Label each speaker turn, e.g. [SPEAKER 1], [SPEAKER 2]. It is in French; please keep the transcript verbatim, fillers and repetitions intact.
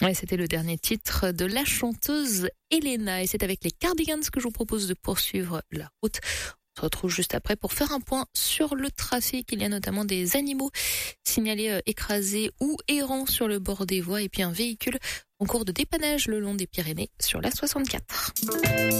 [SPEAKER 1] Ouais, c'était le dernier titre de la chanteuse Elena et c'est avec les Cardigans que je vous propose de poursuivre la route. On se retrouve juste après pour faire un point sur le trafic. Il y a notamment des animaux signalés écrasés ou errants sur le bord des voies et puis un véhicule en cours de dépannage le long des Pyrénées sur la soixante-quatre.